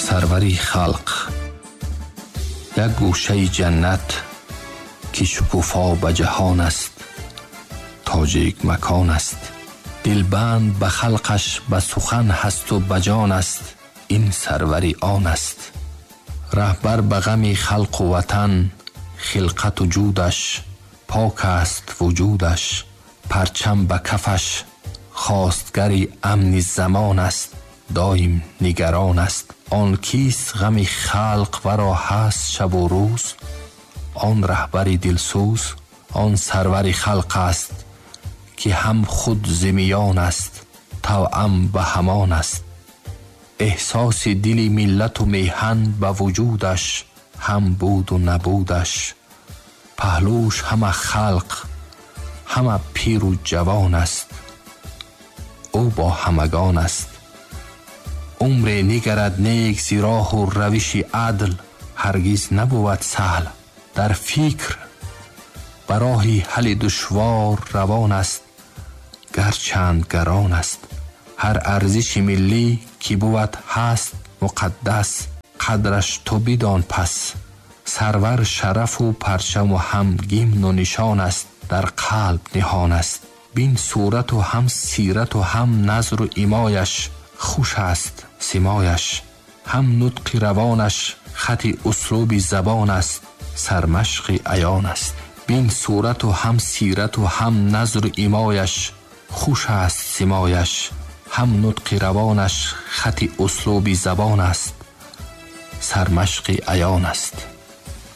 سروری خلق، یک گوشه جنت که شکوفا به جهان است، تاج یک مکان است. دلبند به خلقش به سخن هست و به جان است، این سروری آن است. رهبر به غم خلق و وطن، خلقت و جودش پاک است وجودش. پرچم به کفش خواستگری امن زمان است، دایم نگران است. آن کیست غم خلق ورا هست شب و روز، آن رهبر دلسوز آن سرور خلق است، که هم خود زمیان است توأم به همان است. احساس دل ملت و میهن به وجودش، هم بود و نبودش. پهلوش همه خلق همه پیر و جوان است، او با همگان است. عمر نگرد نیک ز راه و روش عدل، هرگز نبود سهل. در فکر به راه حل دشوار روان است، گرچند گران است. هر ارزش ملی که بود هست مقدس، قدرش تو بدان پس. سرور شرف و پرچم و هم گیمن و نشان است، در قلب نهان است. بین صورت و هم سیرت و هم نظر و ایمایش، خوش است سمایش. هم نطق روانش خط اسلوب زبان است، سرمشق عیان است. بین صورت و هم سیرت و هم نظر و ایمایش، خوش است سمایش. هم نطق روانش خط اسلوب زبان است، سرمشق عیان است.